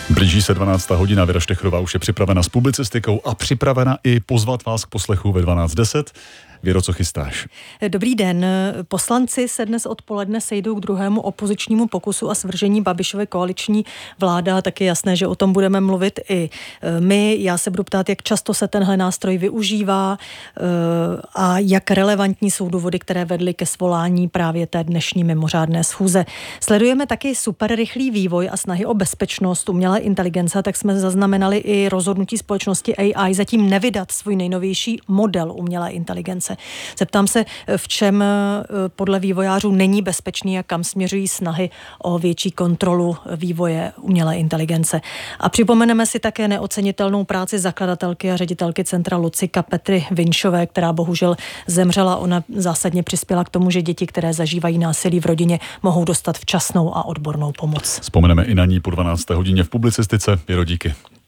Blíží se 12. hodina, Věra Štechrová už je připravena s publicistikou a připravena i pozvat vás k poslechu ve 12:10. Věro, co chystáš? Dobrý den. Poslanci se dnes odpoledne sejdou k druhému opozičnímu pokusu a svržení Babišovy koaliční vláda. Tak je jasné, že o tom budeme mluvit i my. Já se budu ptát, jak často se tenhle nástroj využívá a jak relevantní jsou důvody, které vedly ke svolání právě té dnešní mimořádné schůze. Sledujeme taky super rychlý vývoj a snahy o bezpečnost umělé inteligence, tak jsme zaznamenali i rozhodnutí společnosti AI zatím nevydat svůj nejnovější model umělé inteligence. Zeptám se, v čem podle vývojářů není bezpečný a kam směřují snahy o větší kontrolu vývoje umělé inteligence. A připomeneme si také neocenitelnou práci zakladatelky a ředitelky centra Lucika Petry Vinšové, která bohužel zemřela. Ona zásadně přispěla k tomu, že děti, které zažívají násilí v rodině, mohou dostat včasnou a odbornou pomoc. Vzpomeneme i na ní po 12. hodině v publicistice. Věro, díky.